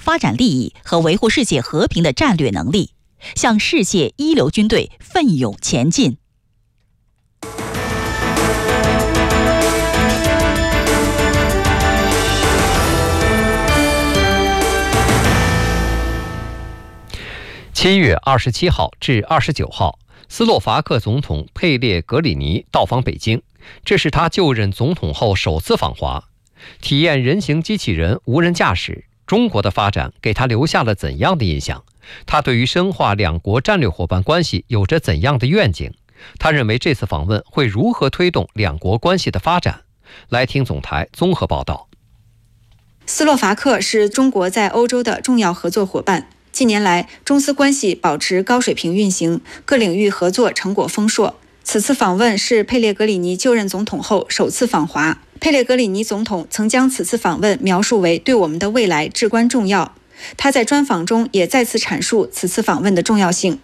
发展利益和维护世界和平的战略能力，向世界一流军队奋勇前进。 7月27号至29号，斯洛伐克总统佩列格里尼到访北京，这是他就任总统后首次访华。体验人形机器人无人驾驶，中国的发展给他留下了怎样的印象？他对于深化两国战略伙伴关系有着怎样的愿景？他认为这次访问会如何推动两国关系的发展？来听总台综合报道。 斯洛伐克是中国在欧洲的重要合作伙伴。近年来，中斯关系保持高水平运行，各领域合作成果丰硕。此次访问是佩列格里尼就任总统后首次访华。佩列格里尼总统曾将此次访问描述为对我们的未来至关重要。他在专访中也再次阐述此次访问的重要性。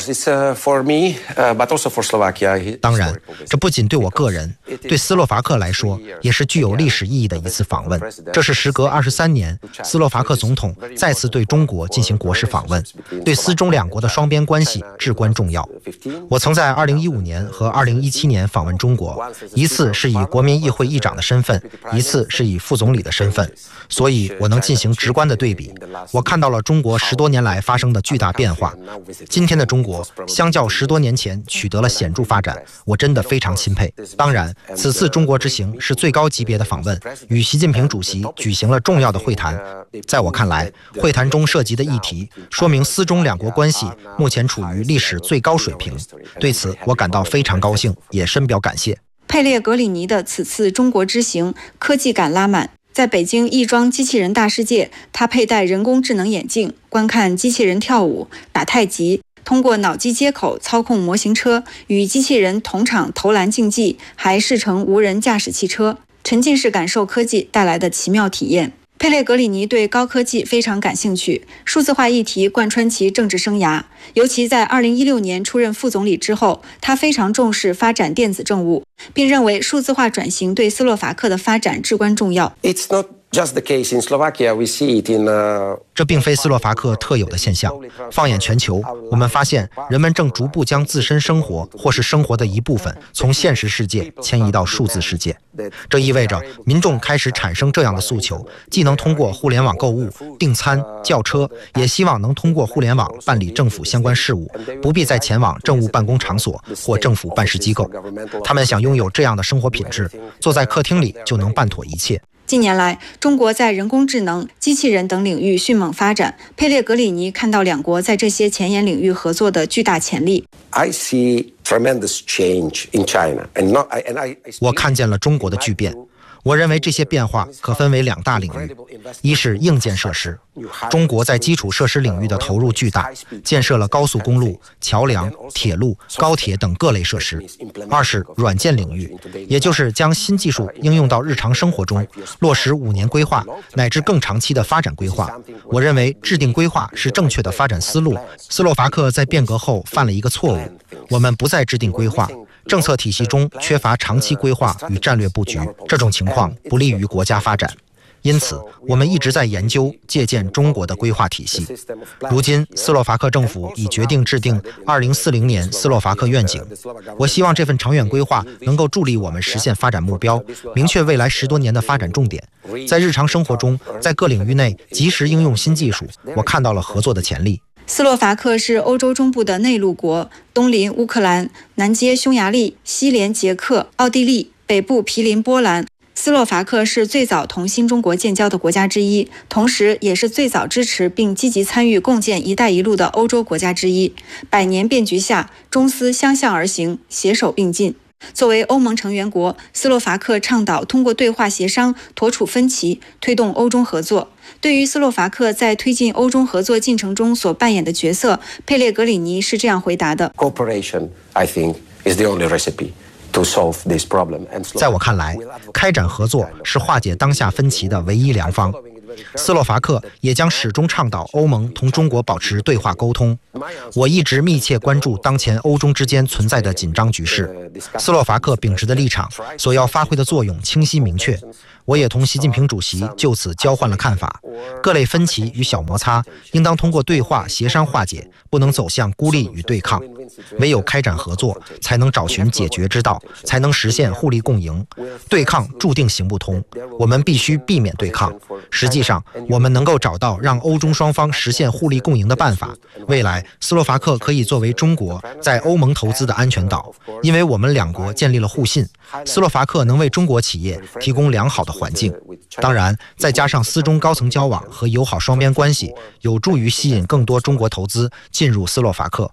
当然，这不仅对我个人，对斯洛伐克来说也是具有历史意义的一次访问。这是时隔23年，斯洛伐克总统再次对中国进行国事访问，对斯中两国的双边关系至关重要。我曾在2015年和2017年访问中国，一次是以国民议会议长的身份，一次是以副总理的身份，所以我能进行直观的对比。我看到了中国10多年来发生的巨大变化。今天的中国相较10多年前取得了显著发展，我真的非常钦佩。当然，此次中国之行是最高级别的访问，与习近平主席举行了重要的会谈。在我看来，会谈中涉及的议题说明斯中两国关系目前处于历史最高水平，对此我感到非常高兴，也深表感谢。 佩列格里尼的此次中国之行科技感拉满。在北京亦庄机器人大世界，他佩戴人工智能眼镜，观看机器人跳舞、打太极，通过脑机接口操控模型车，与机器人同场投篮竞技，还试乘无人驾驶汽车，沉浸式感受科技带来的奇妙体验。佩列格里尼对高科技非常感兴趣，数字化议题贯穿其政治生涯。尤其在2016年出任副总理之后，他非常重视发展电子政务，并认为数字化转型对斯洛伐克的发展至关重要。 这并非斯洛伐克特有的现象。放眼全球，我们发现人们正逐步将自身生活或是生活的一部分从现实世界迁移到数字世界。这意味着民众开始产生这样的诉求，既能通过互联网购物、订餐、叫车，也希望能通过互联网办理政府相关事务，不必再前往政务办公场所或政府办事机构。他们想拥有这样的生活品质，坐在客厅里就能办妥一切。 近年来，中国在人工智能、机器人等领域迅猛发展。佩列格里尼看到两国在这些前沿领域合作的巨大潜力。 我看见了中国的巨变。我认为这些变化可分为2大领域，一是硬件设施，中国在基础设施领域的投入巨大，建设了高速公路、桥梁、铁路、高铁等各类设施；二是软件领域，也就是将新技术应用到日常生活中，落实5年规划乃至更长期的发展规划。我认为制定规划是正确的发展思路。斯洛伐克在变革后犯了一个错误，我们不再制定规划，政策体系中缺乏长期规划与战略布局，这种情况不利于国家发展。因此，我们一直在研究借鉴中国的规划体系。如今，斯洛伐克政府已决定制定2040年斯洛伐克愿景。我希望这份长远规划能够助力我们实现发展目标，明确未来10多年的发展重点。在日常生活中，在各领域内及时应用新技术，我看到了合作的潜力。 斯洛伐克是欧洲中部的内陆国，东邻乌克兰，南接匈牙利，西连捷克、奥地利，北部毗邻波兰。斯洛伐克是最早同新中国建交的国家之一，同时也是最早支持并积极参与共建“一带一路”的欧洲国家之一。100年变局下，中斯相向而行，携手并进。作为欧盟成员国，斯洛伐克倡导通过对话协商妥处分歧，推动欧中合作。对于斯洛伐克在推进欧中合作进程中所扮演的角色，佩列格里尼是这样回答的： Cooperation, I think, is the only recipe to solve this problem. 在我看来，开展合作是化解当下分歧的唯一良方。斯洛伐克也将始终倡导欧盟同中国保持对话沟通。我一直密切关注当前欧中之间存在的紧张局势。斯洛伐克秉持的立场所要发挥的作用清晰明确。 我也同习近平主席就此交换了看法，各类分歧与小摩擦应当通过对话协商化解，不能走向孤立与对抗。唯有开展合作，才能找寻解决之道，才能实现互利共赢。对抗注定行不通，我们必须避免对抗。实际上，我们能够找到让欧中双方实现互利共赢的办法。未来，斯洛伐克可以作为中国在欧盟投资的安全岛，因为我们两国建立了互信，斯洛伐克能为中国企业提供良好的环境。当然，再加上斯中高层交往和友好双边关系，有助于吸引更多中国投资进入斯洛伐克。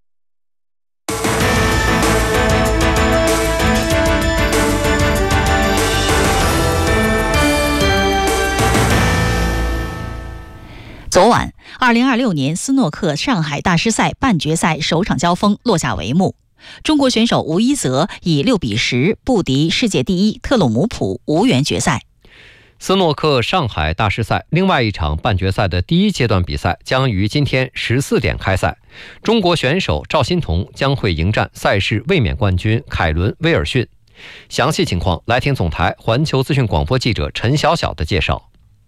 昨晚，2026年斯诺克上海大师赛半决赛首场交锋落下帷幕。中国选手吴一泽以6-10不敌世界第一特鲁姆普，无缘决赛。 斯诺克上海大师赛另外一场半决赛的第一阶段比赛将于今天14点开赛。中国选手赵欣彤将会迎战赛事卫冕冠军凯伦·威尔逊。详细情况来听总台环球资讯广播记者陈晓晓的介绍。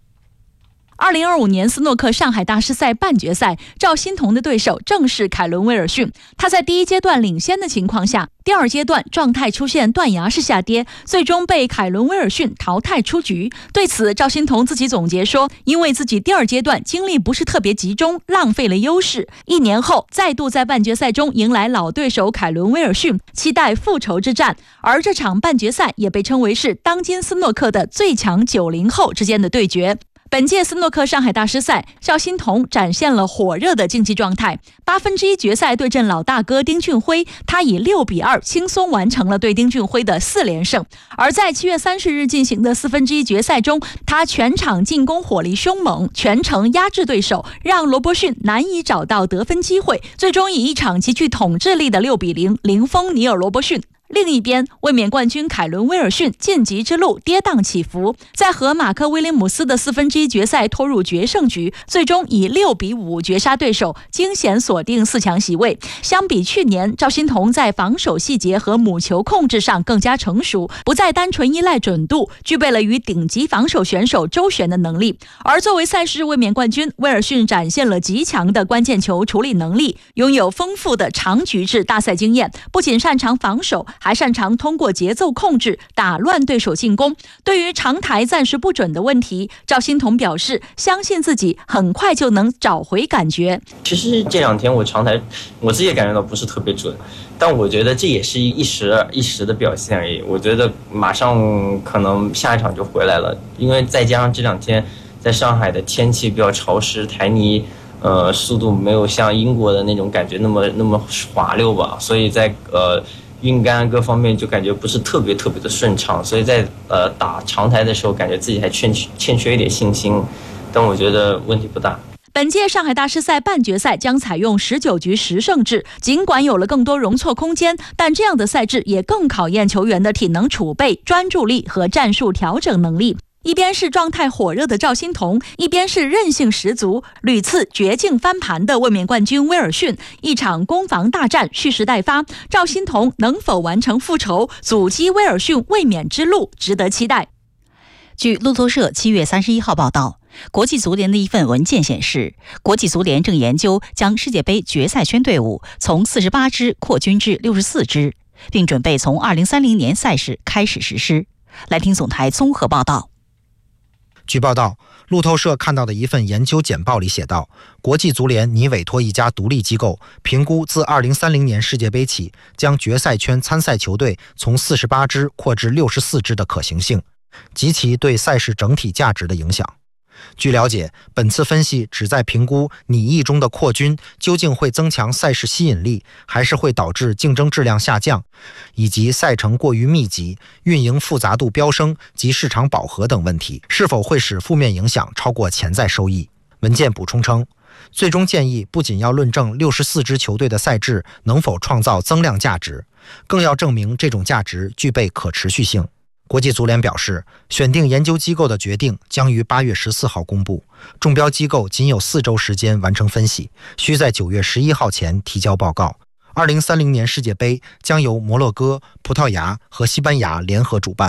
2025年斯诺克上海大师赛半决赛，赵欣彤的对手正是凯伦·威尔逊。他在第一阶段领先的情况下，第二阶段状态出现断崖式下跌，最终被凯伦·威尔逊淘汰出局。对此，赵欣彤自己总结说，因为自己第二阶段精力不是特别集中，浪费了优势。1年后再度在半决赛中迎来老对手凯伦·威尔逊，期待复仇之战。而这场半决赛也被称为是当今斯诺克的最强90后之间的对决。本届斯诺克上海大师赛，赵欣彤展现了火热的竞技状态。1/8决赛对阵老大哥丁俊晖，他以6-2轻松完成了对丁俊晖的4连胜。而在7月30日进行的1/4决赛中，他全场进攻火力凶猛，全程压制对手，让罗伯逊难以找到得分机会，最终以一场极具统治力的6-0零封尼尔·罗伯逊。另一边，卫冕冠军凯伦·威尔逊晋级之路跌宕起伏，在和马克·威廉姆斯的1/4决赛拖入决胜局，最终以6-5绝杀对手，惊险锁定4强席位。相比去年，赵欣彤在防守细节和母球控制上更加成熟，不再单纯依赖准度，具备了与顶级防守选手周旋的能力。而作为赛事卫冕冠军，威尔逊展现了极强的关键球处理能力，拥有丰富的长局制大赛经验，不仅擅长防守，还擅长通过节奏控制打乱对手进攻。对于长台暂时不准的问题，赵欣彤表示相信自己很快就能找回感觉。 其实这2天我长台我自己也感觉到不是特别准，但我觉得这也是一时的表现而已。我觉得马上可能下一场就回来了，因为再加上这2天在上海的天气比较潮湿，台泥速度没有像英国的那种感觉那么滑溜吧，所以在运杆各方面就感觉不是特别的顺畅，所以在打长台的时候感觉自己还欠缺一点信心，但我觉得问题不大。 本届上海大师赛半决赛将采用19局10胜制，尽管有了更多容错空间，但这样的赛制也更考验球员的体能储备、专注力和战术调整能力。一边是状态火热的赵欣彤，一边是韧性十足、屡次绝境翻盘的卫冕冠军威尔逊。一场攻防大战蓄势待发，赵欣彤能否完成复仇，阻击威尔逊卫冕之路，值得期待。 据路透社7月31号报道，国际足联的一份文件显示，国际足联正研究将世界杯决赛圈队伍从48支扩军至64支，并准备从2030年赛事开始实施。来听总台综合报道。 据报道，路透社看到的一份研究简报里写道，国际足联拟委托一家独立机构评估自2030年世界杯起将决赛圈参赛球队从48支扩至64支的可行性及其对赛事整体价值的影响。据了解，本次分析旨在评估拟议中的扩军究竟会增强赛事吸引力，还是会导致竞争质量下降，以及赛程过于密集、运营复杂度飙升及市场饱和等问题，是否会使负面影响超过潜在收益。文件补充称，最终建议不仅要论证64支球队的赛制能否创造增量价值，更要证明这种价值具备可持续性。国际足联表示，选定研究机构的决定将于8月14号公布，中标机构仅有4周时间完成分析，需在9月11号前提交报告。2030年世界杯将由摩洛哥、葡萄牙和西班牙联合主办。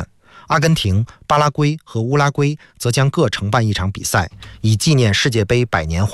阿根廷、巴拉圭和乌拉圭则将各承办一场比赛，以纪念世界杯100年华